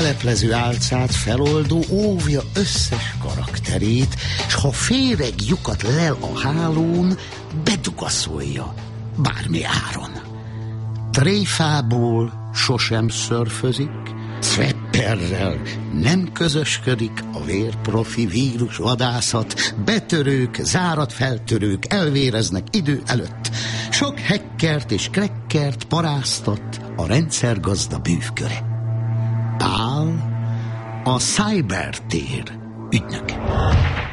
leleplező álcát feloldó óvja összes karakterét, s ha féreg lyukat lel a hálón, bedugaszolja bármi áron. Tréfából sosem szörfözik, Swepperrel nem közösködik a vérprofi vírusvadászat, betörők, záratfeltörők elvéreznek idő előtt. Sok hackert és crackert paráztat a rendszergazda bűvköre. Pál a cybertér ügynöke.